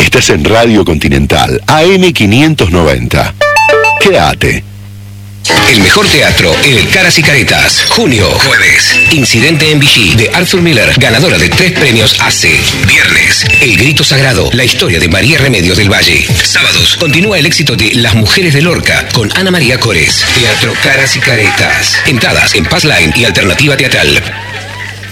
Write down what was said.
Estás en Radio Continental, AM590. Quédate. El mejor teatro en el Caras y Caretas. Junio, jueves. Incidente en Vichy, de Arthur Miller, ganadora de 3 premios ACE. Viernes, El Grito Sagrado, la historia de María Remedios del Valle. Sábados, continúa el éxito de Las Mujeres de Lorca, con Ana María Cores. Teatro Caras y Caretas. Entradas en Passline y Alternativa Teatral.